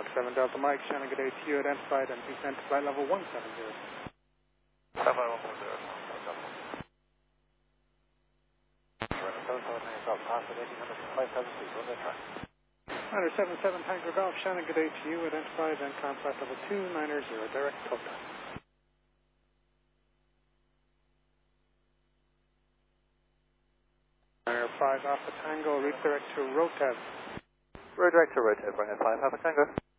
7 Delta Mike, Shannon, good day to you, identified and descent to flight level 170. Flight level 170. Surrender 778 Golf, passing 1800 feet, go ahead, try. Niner 77 Tango Golf, Shannon, good day to you, identified and climb flight level 290, direct Delta. Niner 5 Alpha Tango, redirect to Rotab. Redirect to Rotab, Runway 5 Alpha Tango.